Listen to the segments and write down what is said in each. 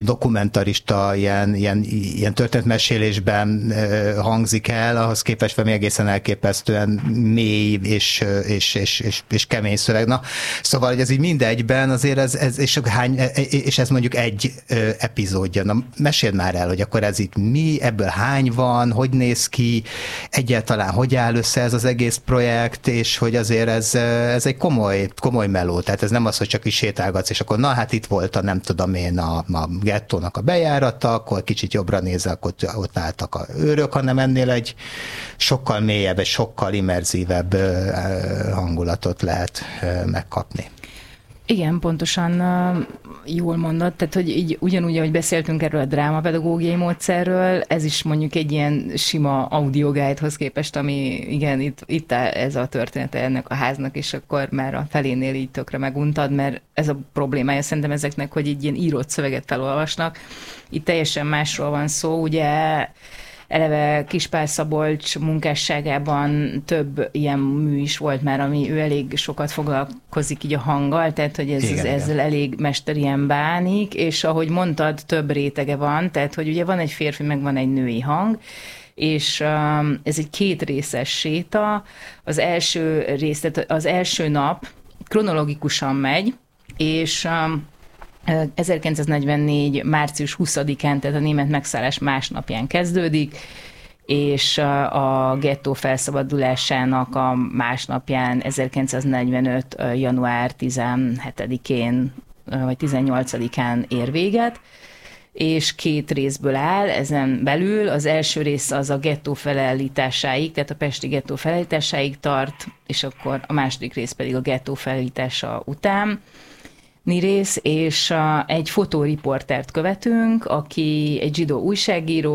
dokumentarista, ilyen történetmesélésben hangzik el, ahhoz képest valami egészen elképesztően mély és kemény szöveg. Na, szóval, hogy ez így mindegyben azért és ez mondjuk egy epizódja. Na, meséld már el, hogy akkor ez itt mi, ebből hány van, hogy néz ki, egyáltalán hogy áll össze ez az egész projekt, és hogy azért ez egy komoly meló, tehát ez nem az, hogy csak is sétálgatsz, és akkor na hát itt volt a nem tudom én a gettónak a bejárata, akkor kicsit jobbra nézve, akkor ott álltak a őrök, hanem ennél egy sokkal mélyebb, egy sokkal immerzívebb hangulatot lehet megkapni. Igen, pontosan jól mondod, tehát hogy így ugyanúgy, ahogy beszéltünk erről a drámapedagógiai módszerről, ez is mondjuk egy ilyen sima audioguide-hoz képest, ami igen, itt ez a története ennek a háznak, és akkor már a felénél így tökre meguntad, mert ez a problémája szerintem ezeknek, hogy így ilyen írott szöveget felolvasnak. Itt teljesen másról van szó, ugye eleve Kispál Szabolcs munkásságában több ilyen mű is volt már, ami ő elég sokat foglalkozik így a hanggal, tehát hogy ezzel elég mesterien bánik, és ahogy mondtad, több rétege van, tehát hogy ugye van egy férfi, meg van egy női hang, és ez egy 2 részes séta. Az első rész, tehát az első nap kronológikusan megy, és 1944. március 20-án, tehát a német megszállás másnapján kezdődik, és a gettó felszabadulásának a másnapján, 1945. január 17-én vagy 18-án ér véget, és 2 részből áll, ezen belül az első rész az a gettó felállításáig, tehát a pesti gettó felállításáig tart, és akkor a második rész pedig a gettó felállítása után rész, és egy fotóriportert követünk, aki egy zsidó újságíró,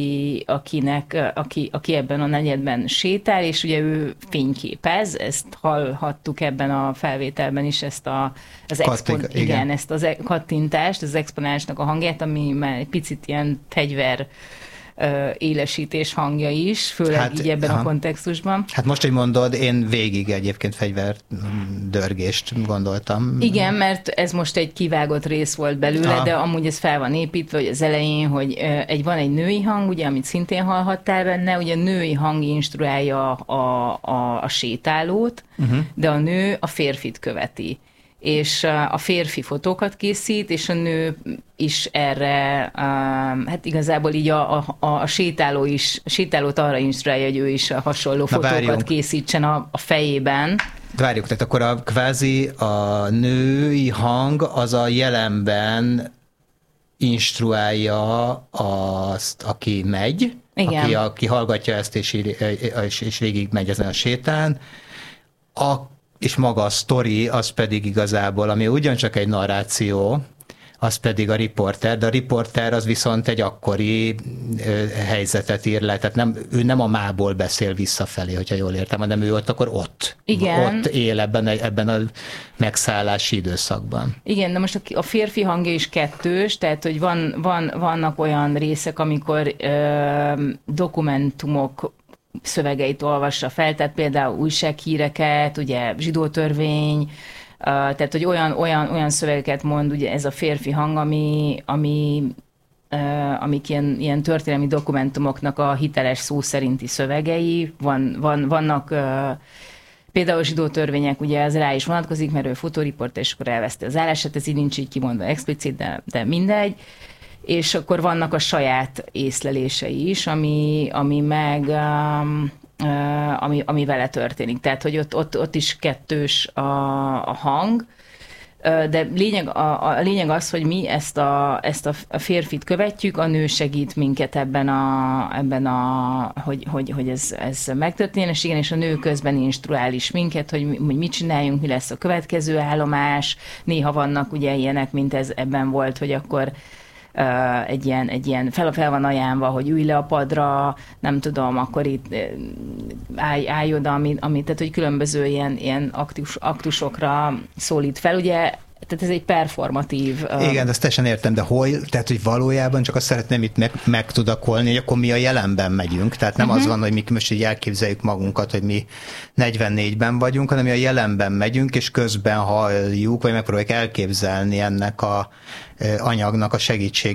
aki ebben a negyedben sétál, és ugye ő fényképez, ezt hallhattuk ebben a felvételben is, ezt az kattintást, az exponálásnak a hangját, ami már egy picit ilyen fegyver élesítés hangja is, főleg így ebben a kontextusban. Hát most, hogy mondod, én végig egyébként fegyverdörgést gondoltam. Igen, mert ez most egy kivágott rész volt belőle, de amúgy ez fel van építve, hogy az elején, hogy van egy női hang, ugye, amit szintén hallhattál benne, ugye a női hang instruálja a sétálót, de a nő a férfit követi. És a férfi fotókat készít, és a nő is erre, hát igazából így a sétálót arra instruálja, hogy ő is hasonló fotókat készítsen a fejében. Várjuk, tehát akkor kvázi a női hang az a jelenben instruálja azt, aki megy, aki hallgatja ezt, és végig megy ezen a sétán, és maga a sztori, az pedig igazából, ami ugyancsak egy narráció, az pedig a riporter, de a riporter az viszont egy akkori helyzetet ír le, tehát ő nem a mából beszél visszafelé, hogyha jól értem, hanem ő ott él ebben a megszállási időszakban. Igen, de most a férfi hangja is kettős, tehát hogy vannak olyan részek, amikor dokumentumok szövegeit olvassa fel, tehát például újsághíreket, ugye zsidó törvény, tehát hogy olyan szövegeket mond, ugye ez a férfi hang, amik ilyen történelmi dokumentumoknak a hiteles szó szerinti szövegei, vannak például zsidó törvények, ugye ez rá is vonatkozik, mert ő fotóriporter, és akkor elveszti az állását, ez így nincs így kimondva explicit, de mindegy. És akkor vannak a saját észlelései is, ami vele történik. Tehát, hogy ott is kettős a hang, de a lényeg az, hogy mi ezt a férfit követjük, a nő segít minket hogy ez megtörténjen, és igen, és a nő közben instruál is minket, hogy mit csináljunk, mi lesz a következő állomás. Néha vannak ugye ilyenek, mint ebben volt, hogy akkor egy ilyen fel van ajánlva, hogy ülj le a padra, nem tudom, akkor itt állj oda, tehát hogy különböző ilyen aktusokra szólít fel, ugye, tehát ez egy performatív... Igen, ezt teljesen értem, de tehát hogy valójában csak azt szeretném itt megtudakolni, hogy akkor mi a jelenben megyünk, tehát nem az van, hogy mi most így elképzeljük magunkat, hogy mi 44-ben vagyunk, hanem mi a jelenben megyünk, és közben halljuk, vagy megpróbáljuk elképzelni ennek a anyagnak a segítségével